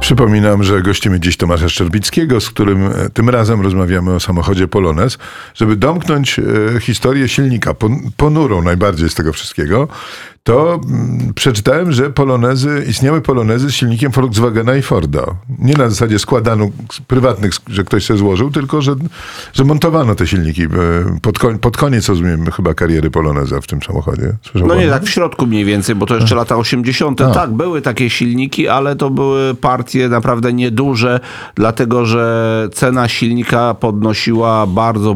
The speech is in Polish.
Przypominam, że gościmy dziś Tomasza Szczerbickiego, z którym tym razem rozmawiamy o samochodzie Polonez, żeby domknąć historię silnika, ponurą najbardziej z tego wszystkiego. To przeczytałem, że istniały Polonezy z silnikiem Volkswagena i Forda. Nie na zasadzie składanu prywatnych, że ktoś się złożył, tylko że montowano te silniki pod koniec, rozumiem, chyba kariery Poloneza w tym samochodzie. No nie, tak w środku mniej więcej, bo to jeszcze lata 80. Tak, były takie silniki, ale to były partie naprawdę nieduże, dlatego że cena silnika podnosiła bardzo